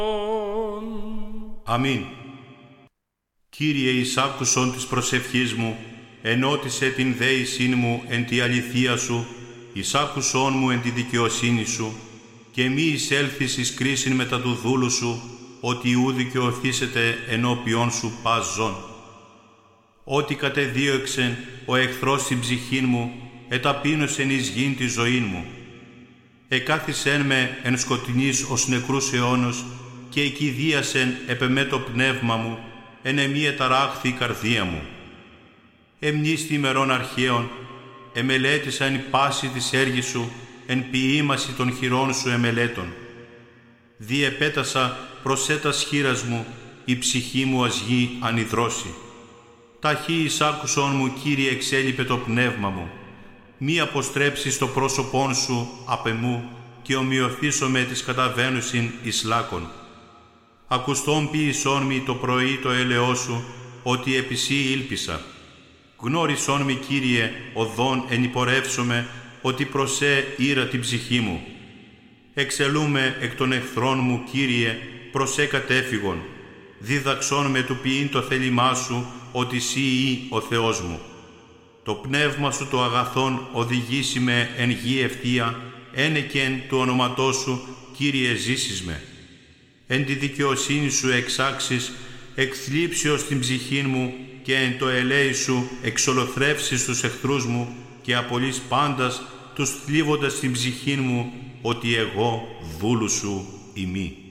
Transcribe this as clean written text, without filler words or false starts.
Αμήν. Κύριε, εις άκουσον της προσευχής μου, ενώτισε την δέησήν μου εν τη αληθεία σου, εις άκουσον μου εν τη δικαιοσύνη σου, και μη εισέλθεις εις κρίσιν μετά του δούλου σου, ότι ου δικαιωθήσετε ενώπιον σου πας ζών. Ότι κατεδίωξεν ο εχθρός την ψυχήν μου, εταπείνωσεν εις γην τη ζωήν μου. Εκάθισεν με εν σκοτεινής ως νεκρούς αιώνος, και εκηδίασεν επεμέ το πνεύμα μου, εν εμή εταράχθη η καρδία μου. Εμνίστη ημερών αρχαίων, εμελέτησα εν πάση της έργης σου, εν ποιήμαση των χειρών σου εμελέτων. Διεπέτασα προς έτας χείρας μου, η ψυχή μου ασγεί ανιδρώσει. Ταχύ εις άκουσον μου, Κύριε, εξέλιπε το πνεύμα μου. Μη αποστρέψεις το πρόσωπόν σου απ' εμού, και ομοιωθήσω με της καταβαίνουσιν εις λάκων. Ακουστόν ποιησόν μη το πρωί το έλεό σου, ότι επί σύ ήλπισα. Γνώρισόν μη, Κύριε, οδόν ενυπορεύσομαι, ότι προς ήρα την ψυχή μου. Εξελούμε εκ των εχθρών μου, Κύριε, προς κατέφυγον. Δίδαξόν με του ποιήν το θέλημά σου, ότι σύ ή ο Θεός μου. Το πνεύμα σου το αγαθόν οδηγήσει με εν γη ευθεία, ένεκεν του ονοματός σου, Κύριε, ζήσεις με. Εν τη δικαιοσύνη σου εξάξεις, εκθλίψιος την ψυχήν μου, και εν το ελέη σου εξολοθρεύσεις τους εχθρούς μου, και απολύς πάντας τους θλίβοντας την ψυχήν μου, ότι εγώ δούλου σου ημί.